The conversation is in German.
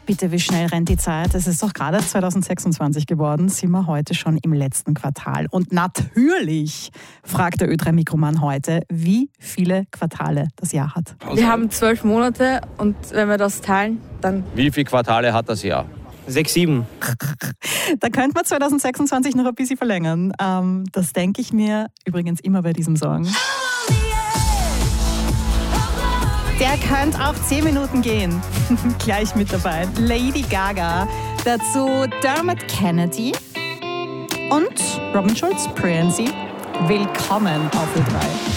Bitte, wie schnell rennt die Zeit? Es ist doch gerade 2026 geworden, sind wir heute schon im letzten Quartal. Und natürlich fragt der Ö3 Mikroman heute, wie viele Quartale das Jahr hat. Wir haben 12 Monate und wenn wir das teilen, dann... Wie viele Quartale hat das Jahr? 6, 7. Da könnte man 2026 noch ein bisschen verlängern. Das denke ich mir übrigens immer bei diesem Song. Der könnte auch 10 Minuten gehen. Gleich mit dabei. Lady Gaga. Dazu Dermot Kennedy und Robin Schulz, Princy. Willkommen auf Ö3.